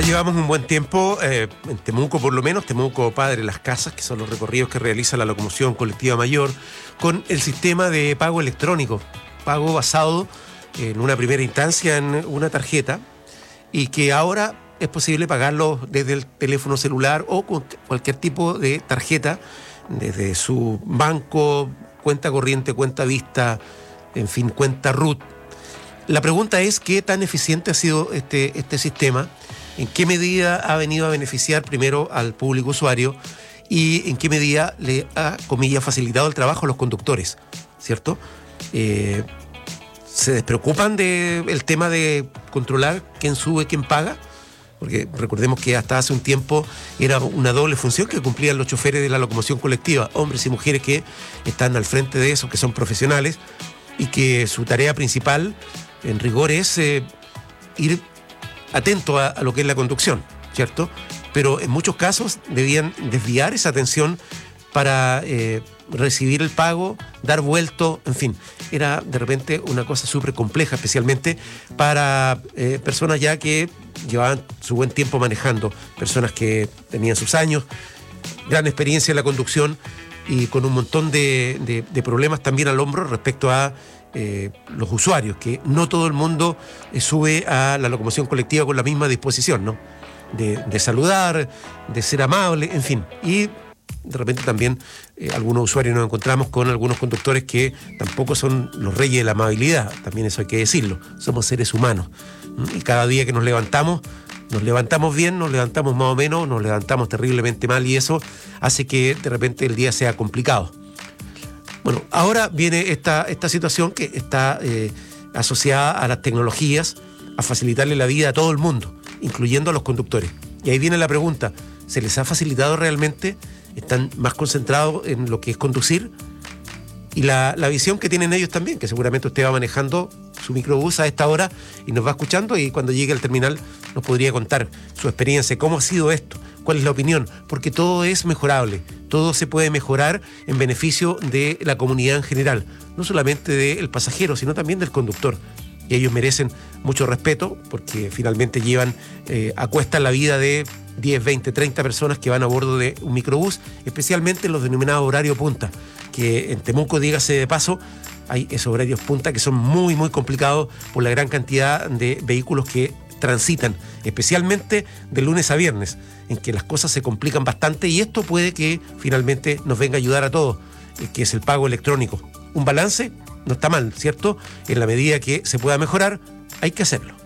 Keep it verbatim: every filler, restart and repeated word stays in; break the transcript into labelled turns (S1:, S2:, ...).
S1: llevamos un buen tiempo, eh, en Temuco por lo menos, Temuco Padre Las Casas, que son los recorridos que realiza la locomoción colectiva mayor, con el sistema de pago electrónico, pago basado en una primera instancia en una tarjeta, y que ahora es posible pagarlo desde el teléfono celular o con cualquier tipo de tarjeta, desde su banco, cuenta corriente, cuenta vista, en fin, cuenta R U T. La pregunta es qué tan eficiente ha sido este, este sistema, en qué medida ha venido a beneficiar primero al público usuario y en qué medida le ha, comillas, facilitado el trabajo a los conductores, ¿cierto? Eh, ¿Se despreocupan del tema de controlar quién sube, quién paga? Porque recordemos que hasta hace un tiempo era una doble función que cumplían los choferes de la locomoción colectiva, hombres y mujeres que están al frente de eso, que son profesionales, y que su tarea principal, en rigor, es eh, ir atento a, a lo que es la conducción, ¿cierto? Pero en muchos casos debían desviar esa atención para eh, recibir el pago, dar vuelto, en fin. Era de repente una cosa súper compleja, especialmente para eh, personas ya que llevaban su buen tiempo manejando, personas que tenían sus años, gran experiencia en la conducción y con un montón de, de, de problemas también al hombro respecto a Eh, los usuarios, que no todo el mundo eh, sube a la locomoción colectiva con la misma disposición, ¿no? De, de saludar, de ser amable, en fin. Y de repente también eh, algunos usuarios nos encontramos con algunos conductores que tampoco son los reyes de la amabilidad, también eso hay que decirlo. Somos seres humanos. Y cada día que nos levantamos, nos levantamos bien, nos levantamos más o menos, nos levantamos terriblemente mal, y eso hace que de repente el día sea complicado. Bueno, ahora viene esta, esta situación que está eh, asociada a las tecnologías, a facilitarle la vida a todo el mundo, incluyendo a los conductores. Y ahí viene la pregunta, ¿se les ha facilitado realmente? ¿Están más concentrados en lo que es conducir? Y la, la visión que tienen ellos también, que seguramente usted va manejando su microbús a esta hora y nos va escuchando, y cuando llegue al terminal nos podría contar su experiencia, cómo ha sido esto, cuál es la opinión, porque todo es mejorable, todo se puede mejorar en beneficio de la comunidad en general, no solamente del pasajero, sino también del conductor. Y ellos merecen mucho respeto porque finalmente llevan eh, a cuesta la vida de diez, veinte, treinta personas que van a bordo de un microbús, especialmente en los denominados horarios punta, que en Temuco, dígase de paso, hay esos horarios punta que son muy, muy complicados por la gran cantidad de vehículos que transitan, especialmente de lunes a viernes, en que las cosas se complican bastante, y esto puede que finalmente nos venga a ayudar a todos, que es el pago electrónico. Un balance no está mal, ¿cierto? En la medida que se pueda mejorar, hay que hacerlo.